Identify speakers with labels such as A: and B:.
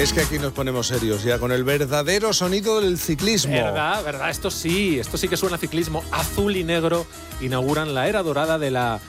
A: Es que aquí nos ponemos serios ya con el verdadero sonido del ciclismo.
B: Verdad, esto sí que suena a ciclismo. Azul y negro inauguran la era dorada de la